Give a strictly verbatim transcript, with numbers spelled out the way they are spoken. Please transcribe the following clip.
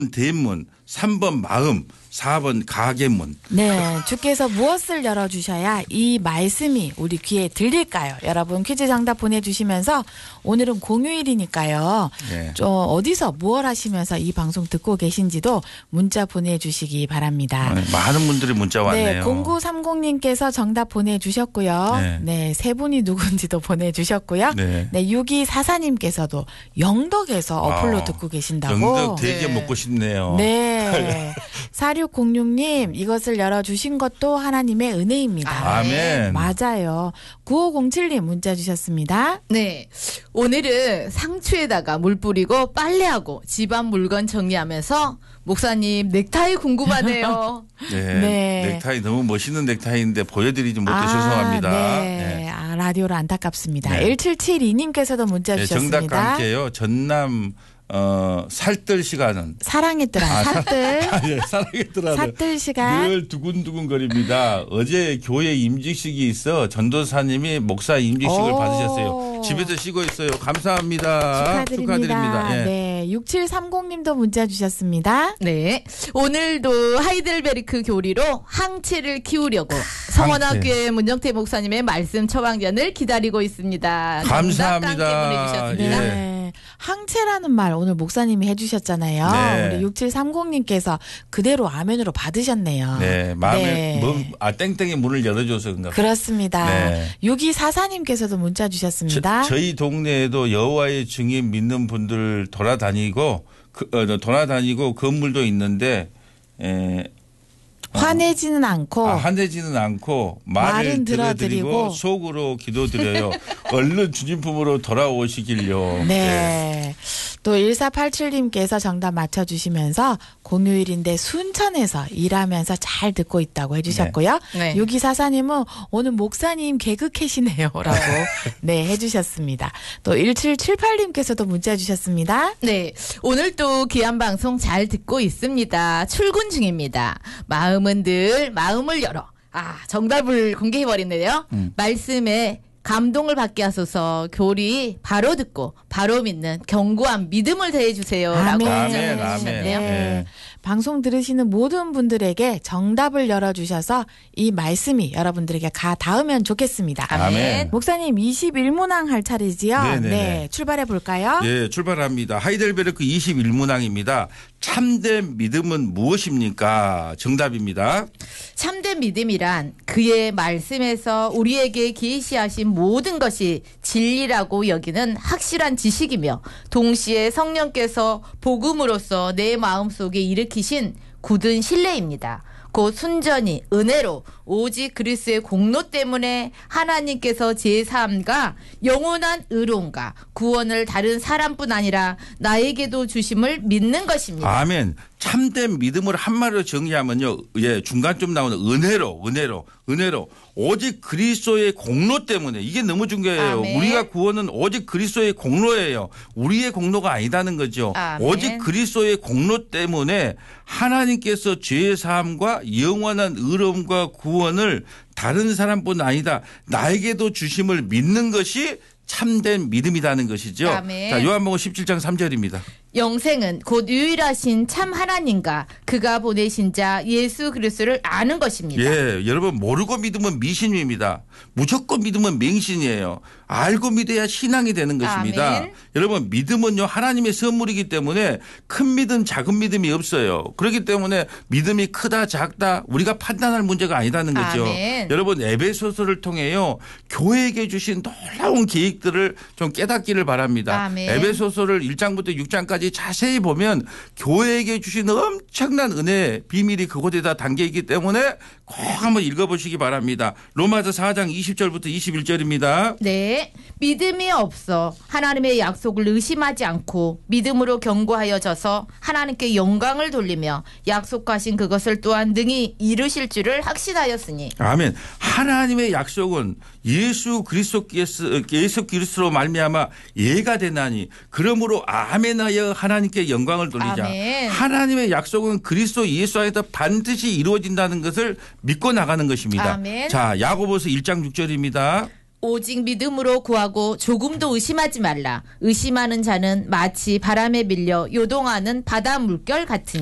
대문, 삼 번 마음, 사 번 가계문. 네, 주께서 무엇을 열어주셔야 이 말씀이 우리 귀에 들릴까요? 여러분 퀴즈 정답 보내주시면서 오늘은 공휴일이니까요. 네. 저 어디서 무엇 하시면서 이 방송 듣고 계신지도 문자 보내주시기 바랍니다. 네, 많은 분들이 문자 왔네요. 네, 공구삼공님께서 정답 보내주셨고요. 네. 네, 세 분이 누군지도 보내주셨고요. 네. 네, 육이사사님께서도 영덕에서 어플로 아, 듣고 계신다고. 영덕 되게 네. 먹고 싶네요. 네. 사육공육님 이것을 열어주신 것도 하나님의 은혜입니다. 아멘. 맞아요. 구오공칠님 문자 주셨습니다. 네. 오늘은 상추에다가 물 뿌리고 빨래하고 집안 물건 정리하면서 목사님 넥타이 궁금하네요. 네. 네. 넥타이 너무 멋있는 넥타이인데 보여드리지 못해 아, 죄송합니다. 네. 네. 아, 라디오로 안타깝습니다. 네. 일칠칠이님께서도 문자 네, 주셨습니다. 정답과 함께요. 전남 어, 살뜰 시간은 사랑했더라. 사뜰. 아, 예, 사랑했더라도 사뜰 시간. 늘 두근두근거립니다. 어제 교회 임직식이 있어 전도사님이 목사 임직식을 오. 받으셨어요. 집에서 쉬고 있어요. 감사합니다. 축하드립니다. 축하드립니다. 예. 네. 육칠삼공님도 문자 주셨습니다. 네. 오늘도 하이델베르크 교리로 항체를 키우려고 성원학교의 문정태 목사님의 말씀 처방전을 기다리고 있습니다. 감사합니다. 정답과 함께 보내주셨습니다. 예. 네. 항체라는 말 오늘 목사님이 해주셨잖아요. 네. 우리 육칠삼공님께서 그대로 아멘으로 받으셨네요. 네, 마음에 네. 뭐, 아 땡땡이 문을 열어줘서 그런가 봐요. 그렇습니다. 네. 육이사사님께서도 문자 주셨습니다. 저, 저희 동네에도 여호와의 증인 믿는 분들 돌아다니고 그, 어, 돌아다니고 건물도 있는데 에, 화내지는 않고 아, 화내지는 않고 말을 말은 들어드리고 들어드리고 속으로 기도드려요. 얼른 주님 품으로 돌아오시길요. 네. 또 일사팔칠님께서 정답 맞춰주시면서 공휴일인데 순천에서 일하면서 잘 듣고 있다고 해주셨고요. 네. 육이사사님은 오늘 목사님 개그캐시네요. 라고 네 해주셨습니다. 또 일칠칠팔님께서도 문자 주셨습니다. 네. 오늘 또 귀한 방송 잘 듣고 있습니다. 출근 중입니다. 마음은 늘 마음을 열어. 아, 정답을 공개해버리네요. 음. 말씀에 감동을 받게 하소서 교리 바로 듣고 바로 믿는 견고한 믿음을 더해주세요. 라고 아멘. 아멘, 주셨네요. 아멘. 네. 방송 들으시는 모든 분들에게 정답을 열어주셔서 이 말씀이 여러분들에게 가 닿으면 좋겠습니다. 아멘. 목사님 이십일 문항 할 차례지요? 네네네. 네, 출발해 볼까요? 예, 출발합니다. 하이델베르크 이십일 문항입니다. 참된 믿음은 무엇입니까? 정답입니다. 참된 믿음이란 그의 말씀에서 우리에게 계시하신 모든 것이 진리라고 여기는 확실한 지식이며 동시에 성령께서 복음으로써 내 마음속에 일으키신 굳은 신뢰입니다. 곧 순전히 은혜로 오직 그리스도의 공로 때문에 하나님께서 제사함과 영원한 의로움과 구원을 다른 사람뿐 아니라 나에게도 주심을 믿는 것입니다. 아멘. 참된 믿음을 한마디로 정의하면요. 예, 중간쯤 나오는 은혜로, 은혜로, 은혜로. 오직 그리스도의 공로 때문에 이게 너무 중요해요. 아멘. 우리가 구원은 오직 그리스도의 공로예요. 우리의 공로가 아니다는 거죠. 아멘. 오직 그리스도의 공로 때문에 하나님께서 죄의 사함과 영원한 의로움과 구원을 다른 사람뿐 아니다. 나에게도 주심을 믿는 것이 참된 믿음이라는 것이죠. 아멘. 자, 요한복음 십칠 장 삼 절입니다. 영생은 곧 유일하신 참 하나님과 그가 보내신 자 예수 그리스도를 아는 것입니다. 예, 여러분 모르고 믿으면 미신입니다. 무조건 믿으면 맹신이에요. 알고 믿어야 신앙이 되는 것입니다. 아멘. 여러분 믿음은요 하나님의 선물이기 때문에 큰 믿음 작은 믿음이 없어요. 그렇기 때문에 믿음이 크다 작다 우리가 판단할 문제가 아니라는 거죠. 아멘. 여러분 에베소서를 통해요 교회에게 주신 놀라운 계획들을 좀 깨닫기를 바랍니다. 아멘. 에베소서를 일 장부터 육 장까지 자세히 보면 교회에게 주신 엄청난 은혜 비밀이 그곳에다 담겨 있기 때문에 꼭 한번 읽어보시기 바랍니다. 로마서 사 장 이십 절부터 이십일 절입니다. 네. 믿음이 없어 하나님의 약속을 의심하지 않고 믿음으로 견고하여져서 하나님께 영광을 돌리며 약속하신 그것을 또한 능히 이루실 줄을 확신하였으니. 아멘. 하나님의 약속은 예수 그리스도께서 예수 그리스도로 말미암아 예가 되나니 그러므로 아멘하여 하나님께 영광을 돌리자. 아멘. 하나님의 약속은 그리스도 예수 안에서 반드시 이루어진다는 것을 믿고 나가는 것입니다. 아멘. 자, 야고보서 일 장 육 절입니다. 오직 믿음으로 구하고 조금도 의심하지 말라. 의심하는 자는 마치 바람에 밀려 요동하는 바다 물결 같으니